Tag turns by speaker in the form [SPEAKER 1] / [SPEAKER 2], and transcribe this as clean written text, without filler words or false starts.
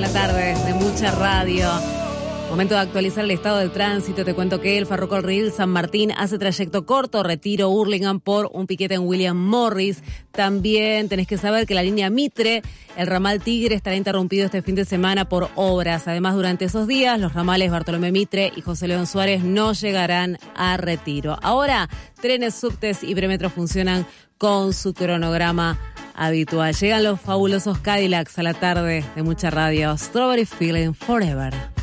[SPEAKER 1] la tarde de mucha radio. Momento de actualizar el estado del tránsito. Te cuento que el ferrocarril San Martín hace trayecto corto, Retiro, Hurlingham, por un piquete en William Morris. También tenés que saber que la línea Mitre, el ramal Tigre, estará interrumpido este fin de semana por obras. Además, durante esos días, los ramales Bartolomé Mitre y José León Suárez no llegarán a Retiro. Ahora, trenes, subtes y premetros funcionan con su cronograma habitual. Llegan los fabulosos Cadillacs a la tarde de mucha radio. Strawberry Feeling Forever.